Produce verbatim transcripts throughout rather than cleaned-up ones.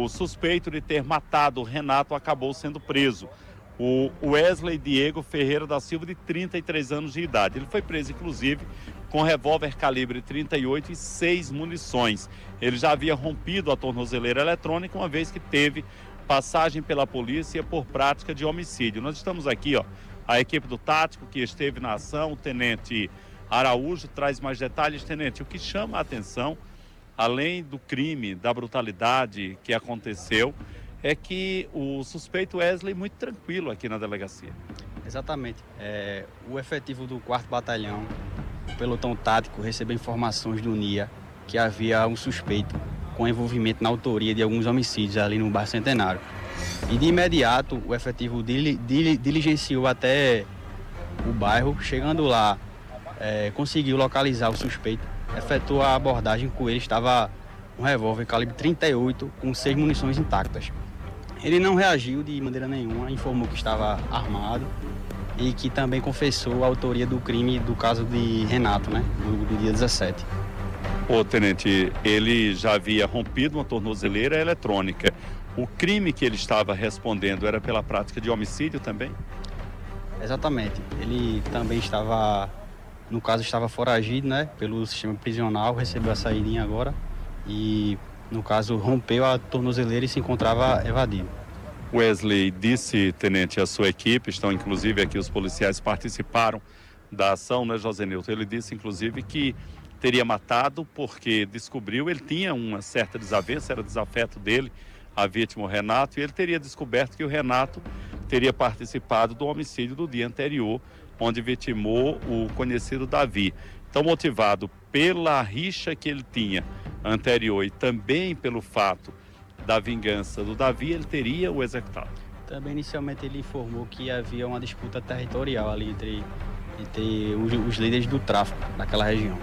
o suspeito de ter matado o Renato acabou sendo preso. O Wesley Diego Ferreira da Silva, de trinta e três anos de idade. Ele foi preso, inclusive, com revólver calibre trinta e oito e seis munições. Ele já havia rompido a tornozeleira eletrônica, uma vez que teve passagem pela polícia por prática de homicídio. Nós estamos aqui, ó, a equipe do Tático que esteve na ação, o tenente Araújo traz mais detalhes. Tenente, o que chama a atenção, além do crime, da brutalidade que aconteceu, é que o suspeito Wesley muito tranquilo aqui na delegacia. Exatamente. É, o efetivo do quarto Batalhão, o pelotão tático, recebeu informações do N I A que havia um suspeito com envolvimento na autoria de alguns homicídios ali no Bairro Centenário. E de imediato o efetivo dili, dili, diligenciou até o bairro. Chegando lá, é, conseguiu localizar o suspeito, efetuou a abordagem. Com ele estava um revólver calibre trinta e oito com seis munições intactas. Ele não reagiu de maneira nenhuma, informou que estava armado e que também confessou a autoria do crime do caso de Renato, né, do, do dia dezessete. Ô, tenente, ele já havia rompido uma tornozeleira eletrônica. O crime que ele estava respondendo era pela prática de homicídio também? Exatamente. Ele também estava, no caso, estava foragido, né, pelo sistema prisional, recebeu a saída agora e, no caso, rompeu a tornozeleira e se encontrava evadido. Wesley disse, tenente, a sua equipe, estão inclusive aqui os policiais participaram da ação, né, José Nilton? Ele disse, inclusive, que teria matado porque descobriu, ele tinha uma certa desavença, era desafeto dele, a vítima, o Renato, e ele teria descoberto que o Renato teria participado do homicídio do dia anterior, onde vitimou o conhecido Davi. Então, motivado pela rixa que ele tinha anterior e também pelo fato da vingança do Davi, ele teria o executado. Também, inicialmente, ele informou que havia uma disputa territorial ali entre, entre os, os líderes do tráfico daquela região.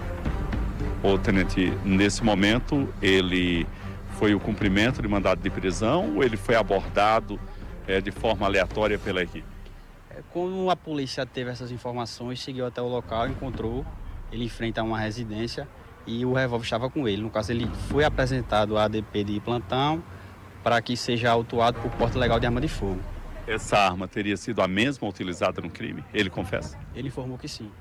Ô, tenente, nesse momento, ele foi o cumprimento de mandado de prisão ou ele foi abordado é, de forma aleatória pela equipe? É, quando a polícia teve essas informações, seguiu até o local, encontrou ele em frente a uma residência e o revólver estava com ele. No caso, ele foi apresentado à A D P de plantão para que seja autuado por porte ilegal de arma de fogo. Essa arma teria sido a mesma utilizada no crime? Ele confessa? Ele informou que sim.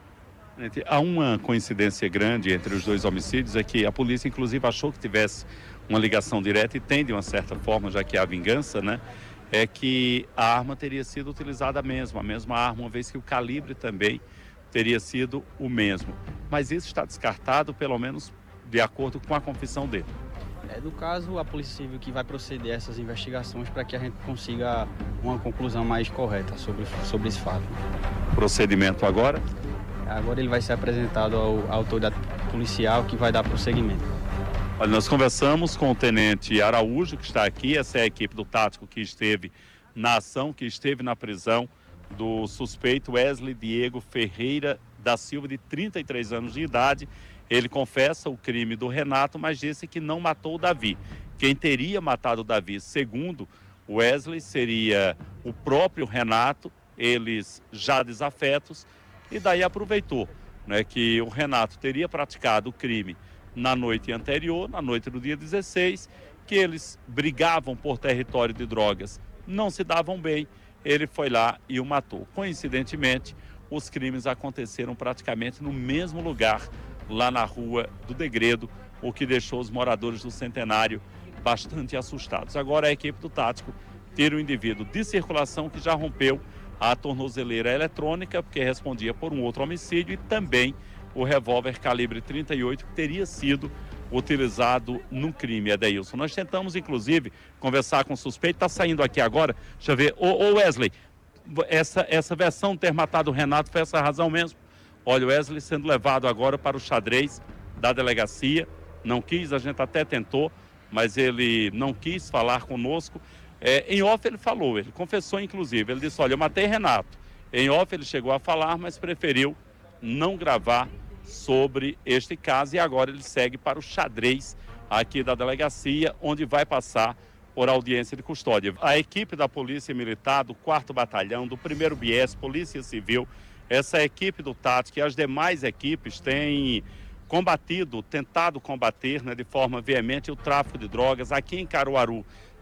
Há uma coincidência grande entre os dois homicídios, é que a polícia inclusive achou que tivesse uma ligação direta, e tem de uma certa forma, já que há vingança, né? É que a arma teria sido utilizada mesmo, a mesma arma, uma vez que o calibre também teria sido o mesmo. Mas isso está descartado, pelo menos de acordo com a confissão dele. É, no caso, a Polícia Civil que vai proceder a essas investigações para que a gente consiga uma conclusão mais correta sobre, sobre esse fato. Procedimento agora? Agora ele vai ser apresentado ao, à autoridade policial que vai dar prosseguimento. Olha, nós conversamos com o tenente Araújo, que está aqui, essa é a equipe do Tático que esteve na ação, que esteve na prisão do suspeito Wesley Diego Ferreira da Silva, de trinta e três anos de idade. Ele confessa o crime do Renato, mas disse que não matou o Davi. Quem teria matado o Davi, segundo Wesley, seria o próprio Renato, eles já desafetos, e daí aproveitou, né, que o Renato teria praticado o crime na noite anterior, na noite do dia dezesseis, que eles brigavam por território de drogas, não se davam bem, ele foi lá e o matou. Coincidentemente, os crimes aconteceram praticamente no mesmo lugar, lá na Rua do Degredo, o que deixou os moradores do Centenário bastante assustados. Agora a equipe do Tático tira o indivíduo de circulação que já rompeu a tornozeleira eletrônica, porque respondia por um outro homicídio, e também o revólver calibre trinta e oito que teria sido utilizado no crime, Adeilson. Nós tentamos, inclusive, conversar com o suspeito, está saindo aqui agora, deixa eu ver, ô, ô Wesley, essa, essa versão de ter matado o Renato foi essa razão mesmo? Olha, o Wesley sendo levado agora para o xadrez da delegacia, não quis, a gente até tentou, mas ele não quis falar conosco. É, em off ele falou, ele confessou inclusive, ele disse, olha, eu matei Renato. Em off ele chegou a falar, mas preferiu não gravar sobre este caso, e agora ele segue para o xadrez aqui da delegacia, onde vai passar por audiência de custódia. A equipe da Polícia Militar, do quarto Batalhão, do primeiro B S, Polícia Civil, essa equipe do Tático e as demais equipes têm combatido, tentado combater, né, de forma veemente o tráfico de drogas aqui em Caruaru.